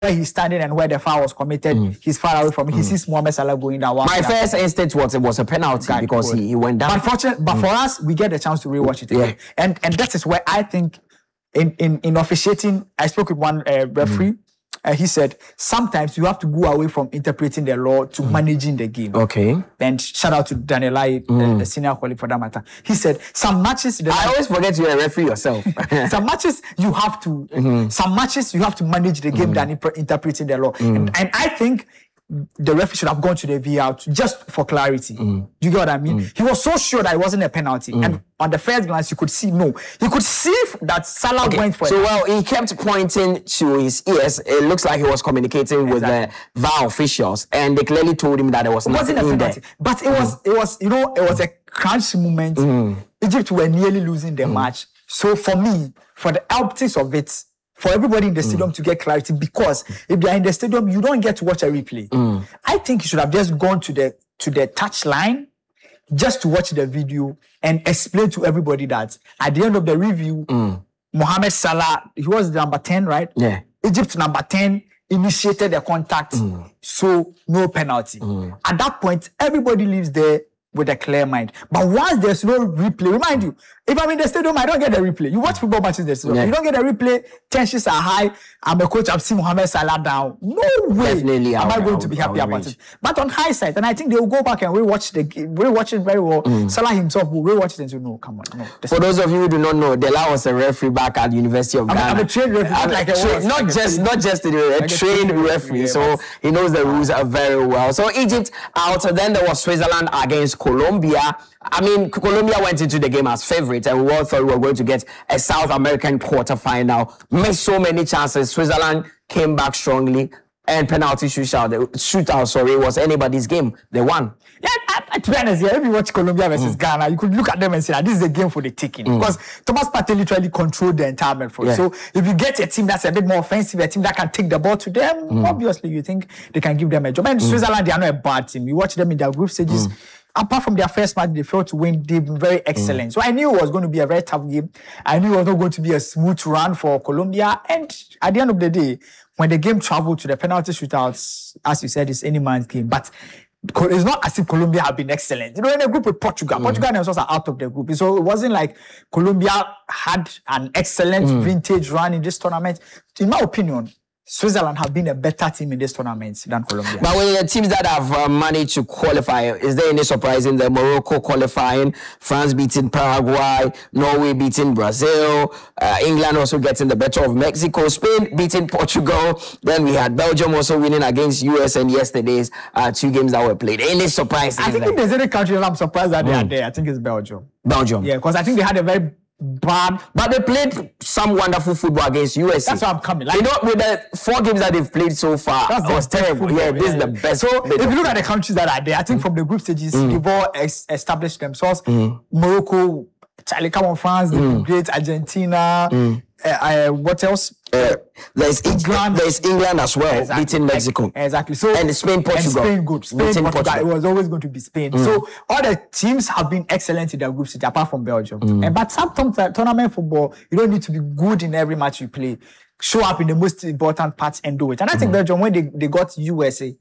where he's standing and where the foul was committed, he's far away from it. He sees Mohamed Salah going down. My first instinct was it was a penalty because he went down. But for us, we get the chance to rewatch it again. And that is where I think in officiating, I spoke with one referee. He said, sometimes you have to go away from interpreting the law to managing the game. Okay. And shout out to Daniel Lai, the senior colleague for that matter. He said, some matches... I always forget you're a referee yourself. Some matches you have to... Some matches you have to manage the game than interpreting the law. And I think the referee should have gone to the VR just for clarity. You get what I mean? He was so sure that it wasn't a penalty. And on the first glance, you could see no. You could see that Salah went for it. So, well, he kept pointing to his ears. It looks like he was communicating with the VAR officials. And they clearly told him that it was nothing in there. But it was, you know, it was a crunch moment. Egypt were nearly losing the match. So for me, for the optics of it, for everybody in the stadium to get clarity, because if they are in the stadium, you don't get to watch a replay. I think you should have just gone to the touch line just to watch the video and explain to everybody that at the end of the review, Mohamed Salah, he was number 10, right? Yeah. Egypt number 10 initiated the contact, so no penalty. At that point, everybody leaves there with a clear mind. But once there's no replay, remind you, if I'm in the stadium, I don't get the replay. You watch football matches in the stadium, you don't get the replay, tensions are high. I'm a coach, I've seen Mohamed Salah down. No way Definitely am I going to be happy about it. But on hindsight, and I think they will go back and rewatch the game, rewatch it very well. Salah himself will rewatch it and say, no, come on, no. For those of you who do not know, Dela was a referee back at the University of Ghana. I'm a trained referee. Not just a trained referee. So he knows the rules very well. So Egypt out, then there was Switzerland against Colombia. I mean, Colombia went into the game as favorites, and we all thought we were going to get a South American quarterfinal. Missed so many chances. Switzerland came back strongly, and penalty shootout, was anybody's game. They won. Yeah, to be honest, if you watch Colombia versus Ghana, you could look at them and say that this is a game for the taking. Because Thomas Partey literally controlled the entire midfield. So if you get a team that's a bit more offensive, a team that can take the ball to them, obviously you think they can give them a job. And Switzerland, they are not a bad team. You watch them in their group stages. Apart from their first match, they failed to win. They've been very excellent. So I knew it was going to be a very tough game. I knew it was not going to be a smooth run for Colombia. And at the end of the day, when the game traveled to the penalty shootouts, as you said, it's any man's game. But it's not as if Colombia have been excellent. You know, in a group with Portugal, Portugal themselves are out of the group. So it wasn't like Colombia had an excellent vintage run in this tournament. In my opinion, Switzerland have been a better team in this tournament than Colombia. But with the teams that have managed to qualify, is there any surprise in the Morocco qualifying? France beating Paraguay, Norway beating Brazil, England also getting the better of Mexico, Spain beating Portugal. Then we had Belgium also winning against US and yesterday's 2 games that were played. Any surprises? I think if there's any country that I'm surprised that they are there, I think it's Belgium. Belgium. Yeah, because I think they had a very bad, but they played some wonderful football against USA. That's why I'm coming. Like, you know, with the 4 games that they've played so far, it was terrible. This is the best. So if you look at the countries that are there, I think from the group stages, they've all established themselves. Morocco, Charlie, come on, France, the great Argentina. What else? There's England as well, beating Mexico. Exactly. So and Spain, Portugal. And Spain, good. Spain, Portugal. It was always going to be Spain. So all the teams have been excellent in their group stage, apart from Belgium. But sometimes tournament football, you don't need to be good in every match you play. Show up in the most important parts and do it. And I think Belgium, when they got USA,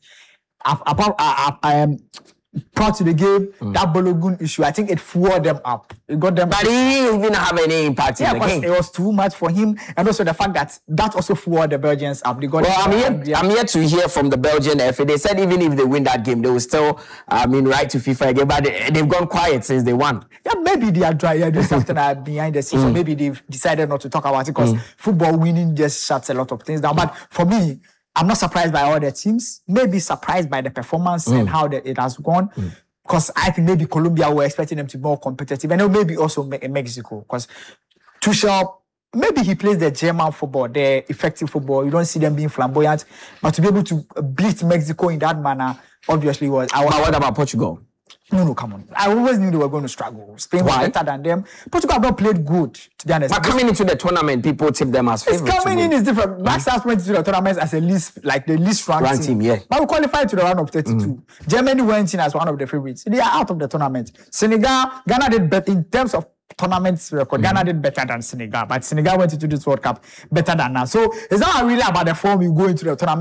prior to the game, that Balogun issue, I think it fueled them up. It got them. But he didn't have any impact in the game. It was too much for him, and also the fact that also fueled the Belgians up. They got. Well, I'm here to hear from the Belgian FA. They said even if they win that game, they will still, right to FIFA again. But they've gone quiet since they won. Yeah, maybe they are dry. Yeah, doing something behind the scenes. So maybe they've decided not to talk about it because football winning just shuts a lot of things down. But for me, I'm not surprised by all the teams. Maybe surprised by the performance and how it has gone. Because I think maybe Colombia were expecting them to be more competitive. And maybe also Mexico. Because Tuchel, maybe he plays the German football, the effective football. You don't see them being flamboyant. But to be able to beat Mexico in that manner, obviously was. But what about Portugal? No, come on. I always knew they were going to struggle. Spain was better than them. Portugal have not played good, to be honest. But coming into the tournament, people tip them as favorites. Coming in is different. Black Stars went into the tournament as the least ranked team. Yeah. But we qualified to the round of 32. Germany went in as one of the favorites. They are out of the tournament. Senegal, Ghana did better in terms of tournaments record. Ghana did better than Senegal, but Senegal went into this World Cup better than us. So it's not really about the form you go into the tournament.